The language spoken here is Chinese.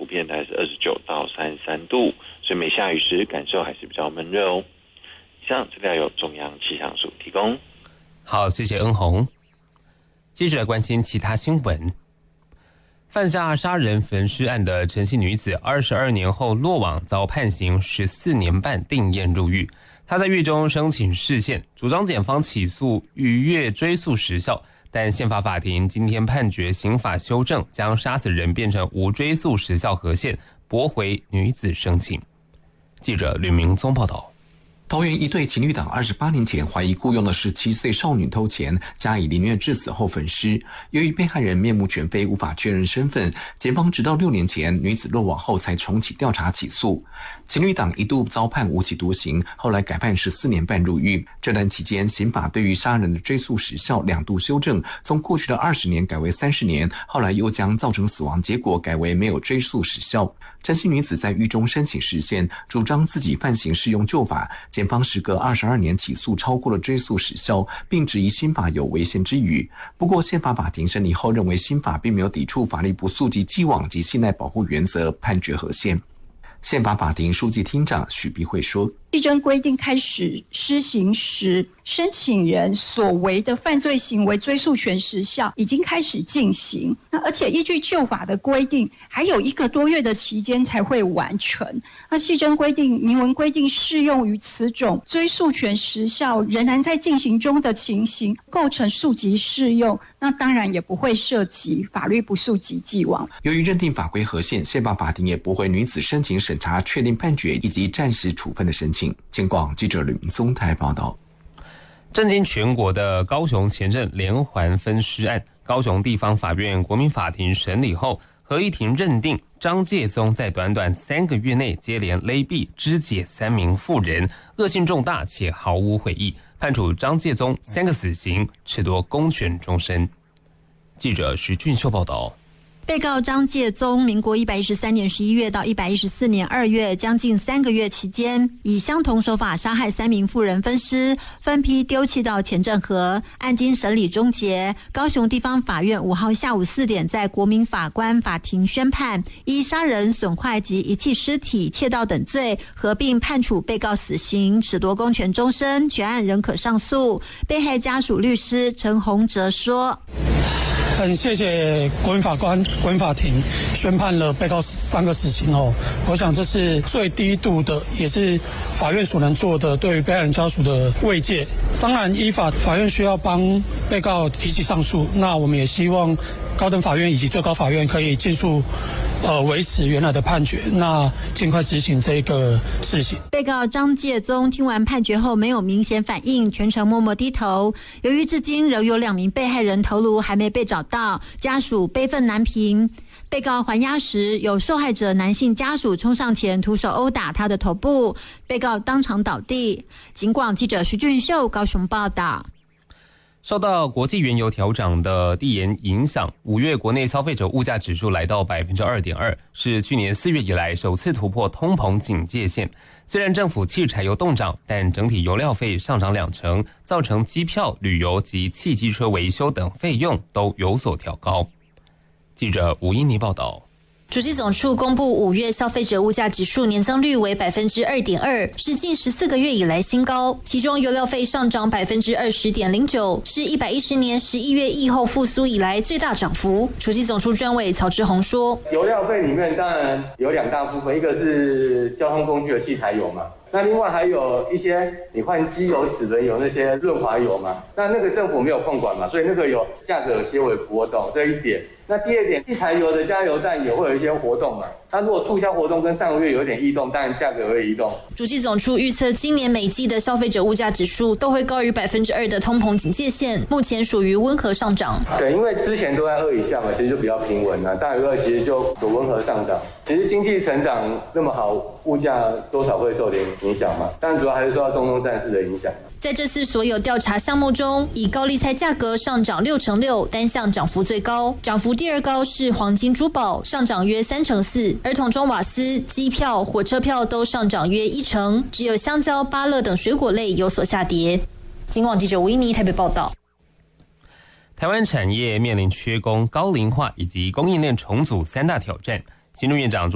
遍大概是29到33度，所以没下雨时感受还是比较闷热哦。以上资料由中央气象署提供。 好，谢谢恩宏。接着来关心其他新闻。犯下杀人焚尸案的陈姓女子22年后落网，遭判刑14年半定谳入狱。她在狱中申请释宪，主张检方起诉逾越追诉时效，但宪法法庭今天判决刑法修正，将杀死人变成无追诉时效合宪，驳回女子申请。记者吕明宗报道。 桃园一对情侣档28年前怀疑雇佣的17岁少女偷钱，加以凌虐致死后焚尸。由于被害人面目全非，无法确认身份，检方直到6年前女子落网后才重启调查起诉。情侣档一度遭判无期徒刑，后来改判14年半入狱。这段期间，刑法对于杀人的追诉时效2度修正，从过去的20年改为30年，后来又将造成死亡结果改为没有追诉时效。陈姓女子在狱中申请释宪，主张自己犯行适用旧法，检方时隔22年起诉超过了追诉时效，并质疑新法有违宪之余。不过宪法法庭审理后认为新法并没有抵触法律不溯及既往及信赖保护原则，判决合宪。宪法法庭书记厅长许碧慧说， 宪政规定开始施行时，申请人所为的犯罪行为追诉权时效已经开始进行，而且依据旧法的规定，还有1个多月的期间才会完成。那宪政规定明文规定适用于此种追诉权时效仍然在进行中的情形，构成溯及适用，那当然也不会涉及法律不溯及既往。 由于认定法规合宪，宪法法庭也驳回女子申请审查确定判决以及暂时处分的申请。警广记者吕明松台报道。 震惊全国的高雄前镇连环分尸案，高雄地方法院国民法庭审理后，合议庭认定张介宗在短短3个月内接连勒毙肢解3名妇人，恶性重大且毫无悔意，判处张介宗3个死刑，褫夺公权终身。记者徐俊秀报道。 被告张介宗，民国113年11月到114年2月，将近3个月期间，以相同手法杀害3名妇人分尸，分批丢弃到前镇河。案经审理终结，高雄地方法院5号下午4点在国民法官法庭宣判，依杀人、损坏及遗弃尸体、窃盗等罪，合并判处被告死刑，褫夺公权终身，全案仍可上诉。被害家属律师陈宏哲说， 很谢谢国民法官、国民法庭宣判了被告3个死刑哦。我想这是最低度的，也是法院所能做的对于被害人家属的慰藉。当然，依法法院需要帮被告提起上诉，那我们也希望高等法院以及最高法院可以尽速维持原来的判决，那尽快执行这个事情。 被告张介宗听完判决后没有明显反应，全程默默低头。由于至今仍有2名被害人头颅还没被找到，家属悲愤难平。被告还押时，有受害者男性家属冲上前徒手殴打他的头部，被告当场倒地。警广记者徐俊秀高雄报道。 受到国际原油调涨的递延影响，5月国内消费者物价指数来到 2.2%， 是去年4月以来首次突破通膨警戒线。虽然政府汽柴油冻涨，但整体油料费上涨2成，造成机票、旅游及汽机车维修等费用都有所调高。记者吴依妮报道。 主计总处公布5月消费者物价指数年增率为 2.2%， 是近14个月以来新高。其中油料费上涨 20.09%， 是110年11月疫后复苏以来最大涨幅。主计总处专委曹志宏说， 油料费里面当然有2大部分，一个是交通工具的汽柴油嘛，那另外还有一些你换机油、齿轮油那些润滑油嘛，那个政府没有控管嘛，所以那个有价格有些微波动，这一点。那第2点，汽柴油的加油站也会有一些活动嘛，它如果促销活动跟上个月有点异动，当然价格会移动。 主计总处预测今年每季的消费者物价指数都会高于 2% 的通膨警戒线，目前属于温和上涨。 对，因为之前都在2以下嘛，其实就比较平稳了，大于2其实就有温和上涨。其实经济成长那么好，物价多少会受点影响嘛，但主要还是受到中东战事的影响。 在这次所有调查项目中，以高丽菜价格上涨6.6%，单项涨幅最高，涨幅第2高是黄金珠宝，上涨约3.4%，而桶装瓦斯、机票、火车票都上涨约1成，只有香蕉、芭乐等水果类有所下跌。警广记者吴依妮台北报道。 台湾产业面临缺工、高龄化以及供应链重组3大挑战，行政院长